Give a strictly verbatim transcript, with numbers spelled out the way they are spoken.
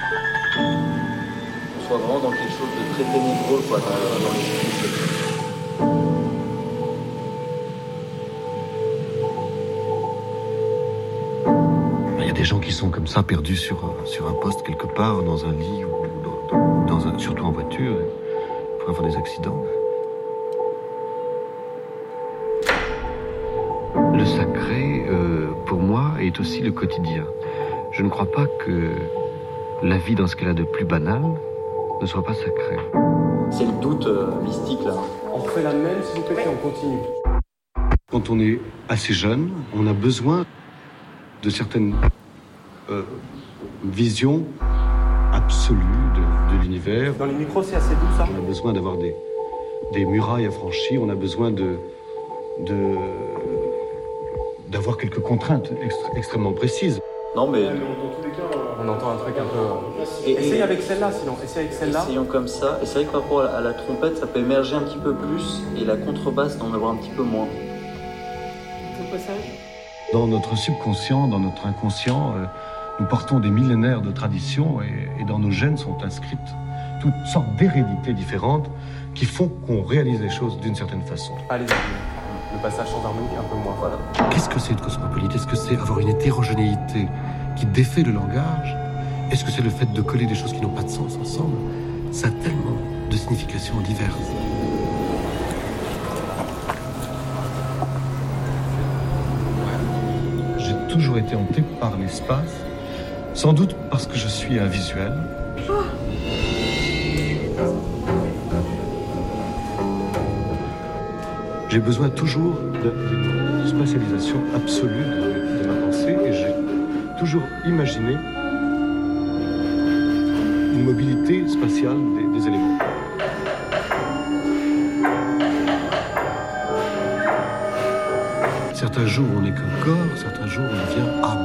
On soit vraiment dans quelque chose de très ténébreux, quoi, dans, dans les films. Il y a des gens qui sont comme ça, perdus sur, sur un poste quelque part, dans un lit, ou dans, dans un, surtout en voiture, pour avoir des accidents. Le sacré, euh, pour moi, est aussi le quotidien. Je ne crois pas que la vie, dans ce qu'elle a de plus banal, ne soit pas sacrée. C'est le doute euh, mystique, là. On fait la même, s'il vous plaît, et on continue. Quand on est assez jeune, on a besoin de certaines euh, visions absolues de, de l'univers. Dans les micros, c'est assez doux, ça. On a besoin d'avoir des, des murailles à franchir, on a besoin de, de, d'avoir quelques contraintes extré- extrêmement précises. Non, mais... Dans tous les cas, on entend un truc un peu... Et, Essaye et, avec celle-là, sinon. Essaye avec celle-là. Essayons comme ça. Et c'est vrai que par rapport à la, à la trompette, ça peut émerger un petit peu plus, et la contrebasse d'en avoir un petit peu moins. Tout passage. Dans notre subconscient, dans notre inconscient, euh, nous portons des millénaires de traditions et, et dans nos gènes sont inscrites toutes sortes d'hérédités différentes qui font qu'on réalise les choses d'une certaine façon. Allez, le passage sans harmonie, un peu moins. Voilà. Qu'est-ce que c'est être cosmopolite? Est-ce que c'est avoir une hétérogénéité qui défait le langage? Est-ce que c'est le fait de coller des choses qui n'ont pas de sens ensemble? Ça a tellement de significations diverses. J'ai toujours été hanté par l'espace, sans doute parce que je suis un visuel. J'ai besoin toujours d'une spatialisation absolue de, de ma pensée et j'ai toujours imaginé une mobilité spatiale des, des éléments. Certains jours on n'est qu'un corps, certains jours on devient âme.